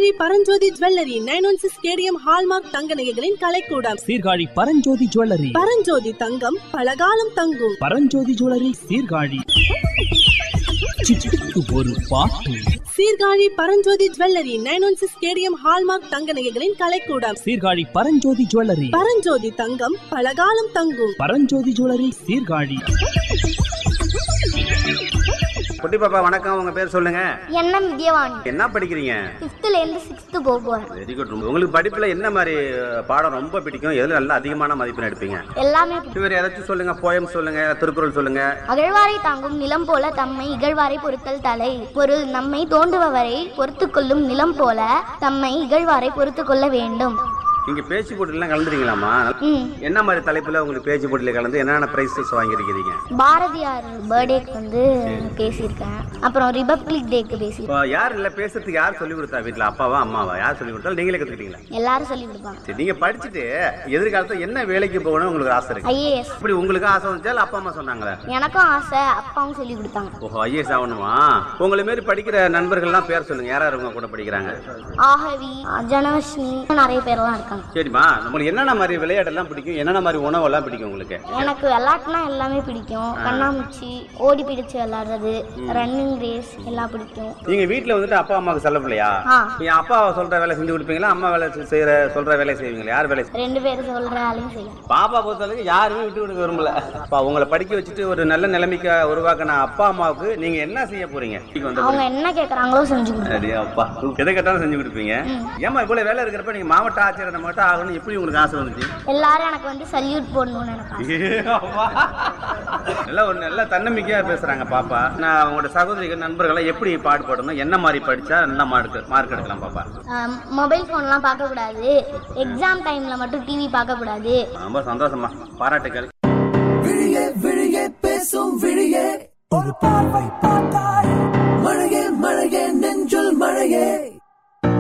Sirkazhi Paranjothi jewellery 916 KTM hallmark தங்க நகைகளின் கலைக்கூடம். Sirkazhi Paranjothi jewellery. Paranjothi தங்கம் பலகாலம் தங்கும். பரஞ்சோதி ஜுவல்லரி சீர்காழி. சிட்டுக்கு ஒரு பாட்டு. Sirkazhi Paranjothi jewellery 916 KTM hallmark தங்க நகைகளின் கலைக்கூடம். சீர்காழி பரஞ்சோதி ஜுவல்லரி. பரஞ்சோதி தங்கம் பலகாலம் தங்கும். பரஞ்சோதி ஜுவல்லரி சீர்காழி. குட்டி பாப்பா வணக்கம், உங்க பேர் சொல்லுங்க. என்ன வித்யவாணி. என்ன படிக்கிறீங்க? 5th ல இருந்து 6th போறேன். Very good. உங்களுக்கு படிப்புல என்ன மாதிரி பாடம் ரொம்ப பிடிக்கும்? எதுல நல்ல அதிகமான மதிப்பெண் எடுப்பீங்க? எல்லாமே. இவர் ஏதாச்சும் சொல்லுங்க, போயம் சொல்லுங்க, திருக்குறள் சொல்லுங்க. அகழ்வாரை தாங்கும் நிலம் போல தம்மை இகழ்வாரை பொறுத்தல் தலை. பொருள் நம்மை தோண்டுபவரை பொறுத்து கொள்ளும் நிலம் போல தம்மை இகழ்வாரை பொறுத்து கொள்ள வேண்டும். நீங்க பேச்சு போட்டிலாம் கலந்துறீங்களாமா? என்ன மாதிரி தலைப்புல உங்களுக்கு பேச்சு போட்டியில கலந்து என்னென்ன பிரைஸஸ் வாங்கியிருக்கீங்க? பாரதியார் பர்த்டேக்கு வந்து பேசியிருக்கேன். அப்புறம் ரிபப்ளிக் டேக்கு பேசியிருக்கேன். யார் இல்ல பேசுறதுக்கு யார் சொல்லி கொடுத்தா? வீட்டுல அப்பாவா அம்மாவா? யார் சொல்லி கொடுத்தா? நீங்களே கத்துக்கிட்டீங்களா? எல்லாரும் சொல்லி கொடுப்பாங்க. சரி, நீங்க படிச்சுட்டு எதிர்காலத்துல என்ன வேலைக்கு போகணும் உங்களுக்கு ஆசை இருக்கு? ஐஏஎஸ். இப்படி உங்களுக்கு ஆசை வந்துச்சா இல்ல அப்பா அம்மா சொன்னாங்களா? எனக்கும் ஆசை, அப்பாவும் சொல்லி கொடுத்தாங்க. ஓஹோ, ஐஏஎஸ் ஆகணுமா? உங்களை மாரி படிக்கிற நண்பர்கள்லாம் பேர் சொல்லுங்க, யாரா உங்க கூட படிக்கிறாங்க? ஆகவி, ஜனவஷ்ணி, நிறைய பேர்லாம் இருக்காங்க. சரிம்மா, உங்களுக்கு என்னென்ன மாதிரி விளையாட்டெல்லாம் பிடிக்கும்? என்னென்ன மாதிரி உணவெல்லாம் பிடிக்கும் உங்களுக்கு? எனக்கு விளையாட்டுனா எல்லாமே பிடிக்கும். கண்ணாமூச்சி, ஓடி பிடிச்சு விளையாடுறது, ரன்னிங் ரேஸ் எல்லாம் பிடிக்கும். நீங்க வீட்டுல வந்துட்டு அப்பா அம்மாவுக்கு செல்ல பிள்ளையா? நீங்க அப்பா சொல்ற வேலை செஞ்சு கொடுப்பீங்களா, அம்மா வேலை சொல்ற வேலை செய்வீங்களா? யார் வேலை? 2 பேரும் சொல்ற வேலையும் செய்யும். பாப்பா பொறுத்தளவுக்கு யாருமே விட்டு கொடுக்க விரும்பல. உங்களை படிக்க வச்சுட்டு ஒரு நல்ல நிலைமைக்கு உருவாக்கின அப்பா அம்மாவுக்கு நீங்க என்ன செய்ய போறீங்க? அவங்க என்ன கேக்குறாங்களோ செஞ்சு கொடுப்பீங்க. அப்பா எதை கேட்டாலும் செஞ்சு கொடுப்பீங்க. ஏமா இவ்வளவு வேலை இருக்கிறப்ப நீங்க மாவட்ட ஆட்சியர் மட்டும் ஆகணும் எப்படி உங்களுக்கு ஆசை வந்துச்சு? எல்லாரும் எனக்கு வந்து சல்யூட் போடணும்னு நினைப்பாங்க. நல்லா ஒரு நல்ல தன்னம்பிக்கையா பேசுறாங்க பாப்பா. நான் உங்களோட சகோதரிகள் நண்பர்களை எப்படி பாடுபடணும், என்ன மாதிரி படிச்சா நல்ல மார்க் எடுக்கலாம் பாப்பா? மொபைல் போன்லாம் பார்க்க கூடாது, எக்ஸாம் டைம்ல மட்டும் டிவி பார்க்க கூடாது. ரொம்ப சந்தோஷமா, பாராட்டுகள். விழியே விழியே பேசும் விழியே, ஒரு பார்வை பார்த்தாய்